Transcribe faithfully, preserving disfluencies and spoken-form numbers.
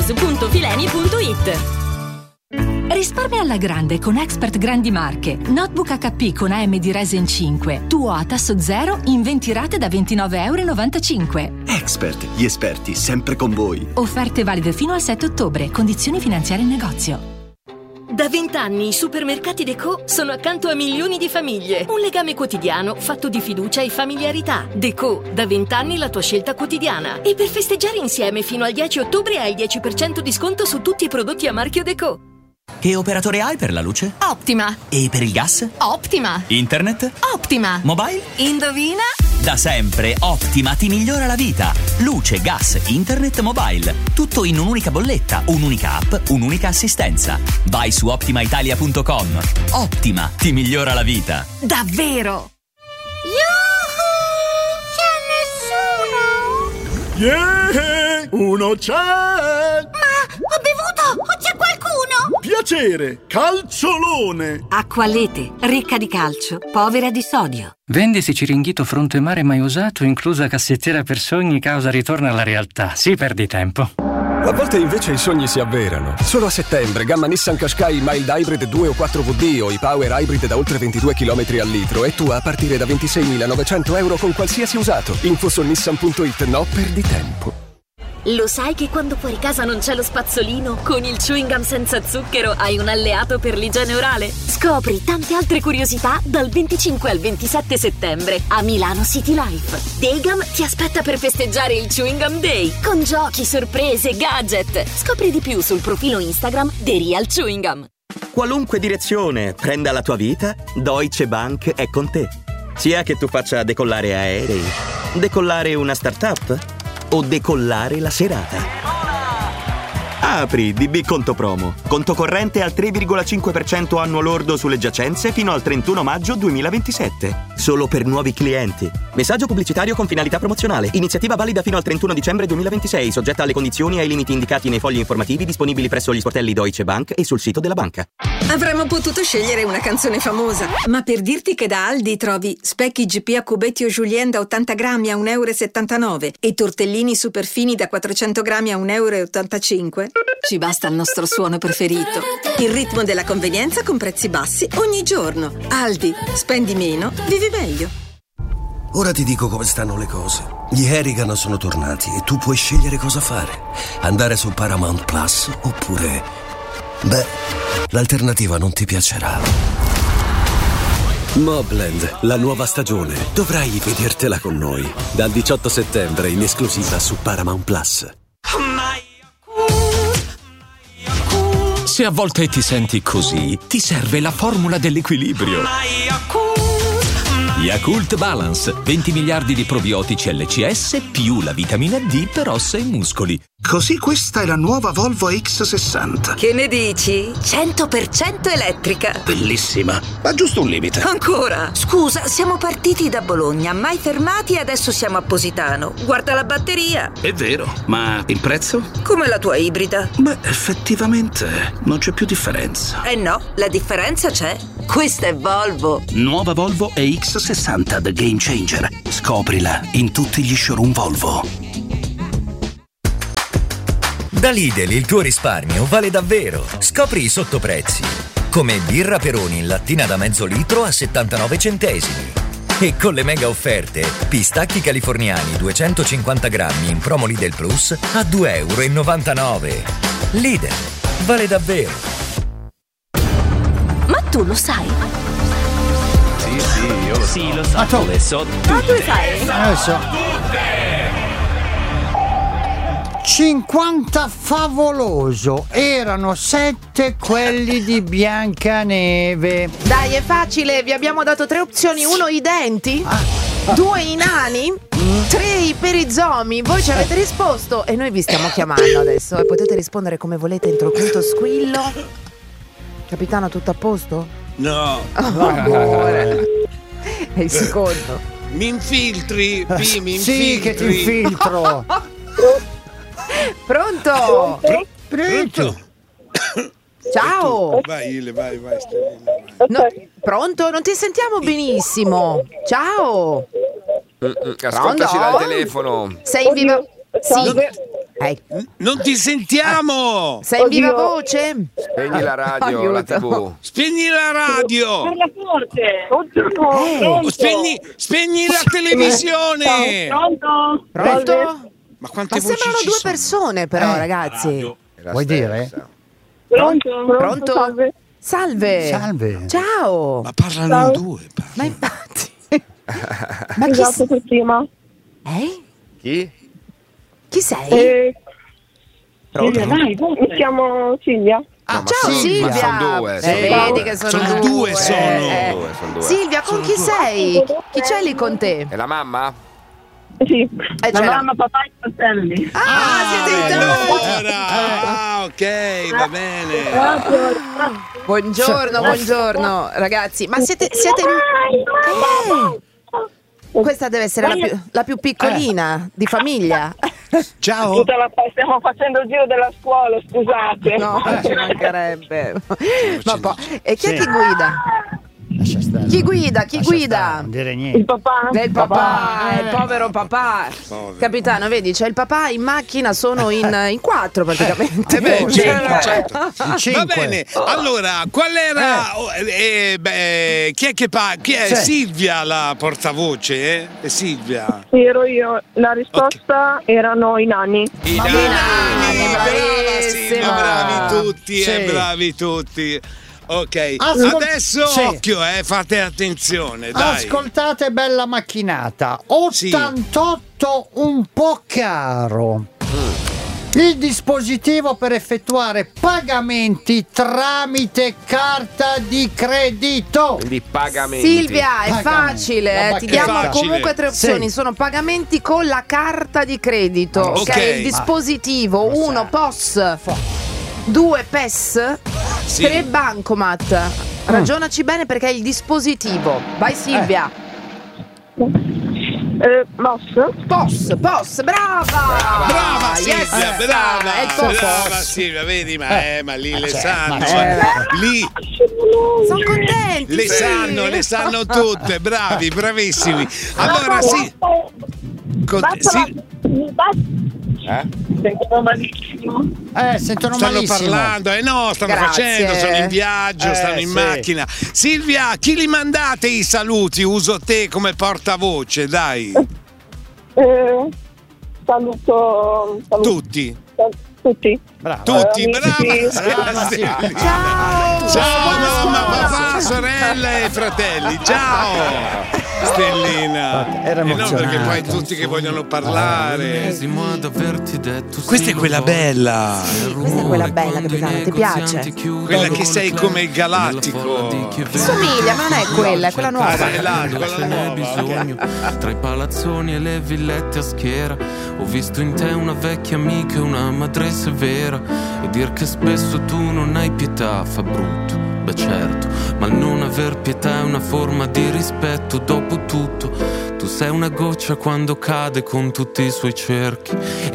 stores punto fileni punto it. Risparmia alla grande con Expert Grandi Marche. Notebook acca pi con A M D Ryzen cinque. Tuo a tasso zero in venti rate da ventinove virgola novantacinque euro. Expert, gli esperti sempre con voi. Offerte valide fino al sette ottobre. Condizioni finanziarie in negozio. Da vent'anni i supermercati Deco sono accanto a milioni di famiglie. Un legame quotidiano fatto di fiducia e familiarità. Deco, da vent'anni la tua scelta quotidiana. E per festeggiare insieme fino al dieci ottobre hai il dieci per cento di sconto su tutti i prodotti a marchio Deco. Che operatore hai per la luce? Optima. E per il gas? Optima. Internet? Optima. Mobile? Indovina? Da sempre Optima ti migliora la vita. Luce, gas, internet, mobile. Tutto in un'unica bolletta, un'unica app, un'unica assistenza. Vai su optima italia punto com. Optima ti migliora la vita. Davvero? Yuhu! C'è nessuno? Yeah! Uno c'è! Ma ho bevuto! O c'è qualcuno? Piacere! Calciolone! Acqualete, ricca di calcio, povera di sodio. Vendisi Ciringhito fronte mare mai usato, inclusa cassettiera per sogni, causa ritorno alla realtà. Sì, perdi tempo. A volte invece i sogni si avverano. Solo a settembre, gamma Nissan Qashqai Mild Hybrid due o quattro V D o i Power Hybrid da oltre ventidue chilometri al litro e tu a partire da ventiseimilanovecento euro con qualsiasi usato. Info su nissan punto it. No, perdi tempo. Lo sai che quando fuori casa non c'è lo spazzolino? Con il chewing gum senza zucchero hai un alleato per l'igiene orale? Scopri tante altre curiosità dal venticinque al ventisette settembre a Milano City Life. Daygum ti aspetta per festeggiare il Chewing Gum Day con giochi, sorprese, gadget. Scopri di più sul profilo Instagram The Real Chewing Gum. Qualunque direzione prenda la tua vita, Deutsche Bank è con te. Sia che tu faccia decollare aerei, decollare una startup o decollare la serata. Apri D B Conto Promo. Conto corrente al tre virgola cinque per cento annuo lordo sulle giacenze fino al trentuno maggio duemilaventisette. Solo per nuovi clienti. Messaggio pubblicitario con finalità promozionale. Iniziativa valida fino al trentuno dicembre duemilaventisei, soggetta alle condizioni e ai limiti indicati nei fogli informativi disponibili presso gli sportelli Deutsche Bank e sul sito della banca. Avremmo potuto scegliere una canzone famosa, ma per dirti che da Aldi trovi specchi G P A cubetti o Julien da ottanta grammi a un euro e settantanove e tortellini superfini da quattrocento grammi a un euro e ottantacinque, ci basta il nostro suono preferito. Il ritmo della convenienza con prezzi bassi ogni giorno. Aldi, spendi meno, vivi meglio. Ora ti dico come stanno le cose. Gli Harrigan sono tornati e tu puoi scegliere cosa fare. Andare su Paramount Plus oppure... beh, l'alternativa non ti piacerà. Mobland, la nuova stagione. Dovrai vedertela con noi. Dal diciotto settembre in esclusiva su Paramount Plus. Se a volte ti senti così, ti serve la formula dell'equilibrio. Yakult Balance, venti miliardi di probiotici L C S più la vitamina D per ossa e muscoli. Così questa è la nuova Volvo X sessanta. Che ne dici? cento per cento elettrica. Bellissima, ma giusto un limite. Ancora? Scusa, siamo partiti da Bologna, mai fermati e adesso siamo a Positano. Guarda la batteria. È vero, ma il prezzo? Come la tua ibrida. Beh, effettivamente non c'è più differenza. Eh no, la differenza c'è. Questa è Volvo. Nuova Volvo E X sessanta The Game Changer. Scoprila in tutti gli showroom Volvo. Da Lidl il tuo risparmio vale davvero. Scopri i sottoprezzi. Come birra Peroni in lattina da mezzo litro a settantanove centesimi. E con le mega offerte, pistacchi californiani duecentocinquanta grammi in promo Lidl Plus a due virgola novantanove euro. Lidl, vale davvero. Ma tu lo sai? Sì, sì, io lo sì, so. lo so. Ah, tu le so tutte. Ah, tu le sai? Eh, lo so. cinquanta favoloso, erano sette quelli di Biancaneve. Dai, è facile, vi abbiamo dato tre opzioni: uno i denti, ah. due i nani, mm. tre i perizomi. Voi ci avete risposto e noi vi stiamo chiamando adesso e potete rispondere come volete entro il quinto squillo. Capitano, tutto a posto? No. Oh, amore. E il secondo? Mi infiltri, P, mi infiltri. Sì, che ti infiltro. Pronto? Pronto? Pronto? Ciao. Vai, Ile, vai, vai, no, pronto? Non ti sentiamo benissimo. Ciao. Mm-mm, ascoltaci dal telefono. Sei in viva? Sì. Non, Ehi. Non ti sentiamo! Sei in viva voce? Spegni la radio, Aiuto. la tivù. Spegni la radio! Parla forte! Oh, spegni, spegni la televisione! Pronto? Pronto? Ma quante Ma voci sembrano ci due sono? persone però, Eh, ragazzi. Vuoi dire? Pronto? Pronto? Salve. Salve. Salve. Ciao. Ma parlano Ciao. in due. Ma infatti. Ma chi, Esatto, per prima. eh? Chi? Chi sei? Eh, Pronto? Silvia, dai, mi chiamo Silvia. Ah, No, ma ciao sono- Silvia. ma sono due, Eh, sono vedi due. che sono, Sono due. due, sono. Eh. Sono due, sono due. Silvia, con chi sei? Chi c'è lì con te? E la mamma? Sì, Eh, la c'era- mamma, papà e i fratelli. Ah, siete in due. Allora, ah, ok, va bene. Buongiorno, buongiorno ragazzi. Ma siete siete Eh. Questa deve essere la più, la più piccolina di famiglia. Ciao. Tutta la, stiamo facendo il giro della scuola, scusate. No, ci mancherebbe. Ma poi, e chi è Sì. che guida? Lascia stare. Chi guida? Chi Lascia guida? stare, non dire niente. Il papà? È il papà, Papà. è il povero papà. Povero. Capitano, vedi, c'è il papà in macchina, sono in, in quattro praticamente. Eh beh, certo, certo. In cinque. Va bene, allora, qual era... oh, eh, beh, chi è che parla? Chi è? Sì. Silvia la portavoce, eh? È Silvia. Sì, ero io. La risposta erano i nani. I Ma nani, nani, brava bravissima. Silvia, bravi tutti, Sì. eh, bravi tutti. Ok, Ascol- adesso sì. occhio, eh, fate attenzione, dai. Ascoltate, bella macchinata. Sì. ottantotto un po' caro. Il dispositivo per effettuare pagamenti tramite carta di credito. Quindi pagamenti. Silvia, è Pagamenti. facile, La eh, ti bacchetta. diamo Facile. comunque tre opzioni. Sì. Sono pagamenti con la carta di credito, Ok. che è il dispositivo. Ma- Uno, P O S, due, P E S, Sì. tre, Bancomat. Ragionaci bene perché è il dispositivo. Vai Silvia. Eh, Moss? P O S, P O S, brava! Brava Silvia, Yes! brava, È il tuo brava P O S. Silvia, vedi, ma, Eh. eh, ma lì Ma le c'è, sanno, ma c'è. eh, lì Sono contenti. le sì. sanno, le sanno tutte, bravi, bravissimi. Allora sì, con- Basta sì, la... Eh? Sentono malissimo. Eh, sentono stanno malissimo. parlando, eh no, stanno Grazie. facendo, sono in viaggio, Eh, stanno in sì. macchina. Silvia, chi li mandate i saluti? Uso te come portavoce, dai. Eh, saluto, saluto Tutti, sal- tutti. Brava. tutti, Eh, brava. amici. Brava, Silvia. Ciao! Ciao mamma, papà, sorelle e fratelli, ciao Stellina. Era E non perché emozionante. poi tutti che vogliono parlare. Questa è quella bella, Questa è quella bella, capitano, ti piace? quella che sei come il galattico. Ti somiglia, ma non è quella, è quella Ah, nuova. è là, quella Ce n'è nuova. bisogno tra i palazzoni e le villette a schiera. Ho visto in te una vecchia amica e una madre severa. E dir che spesso tu non hai pietà fa brutto. Beh certo, ma il non aver pietà è una forma di rispetto. Dopo tutto, tu sei una goccia quando cade con tutti i suoi cerchi.